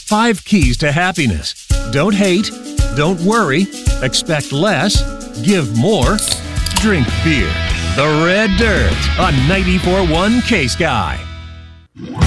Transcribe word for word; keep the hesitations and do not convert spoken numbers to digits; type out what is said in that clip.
Five keys to happiness. Don't hate. Don't worry. Expect less. Give more. Drink beer. The Red Dirt on ninety-four point one K-Sky.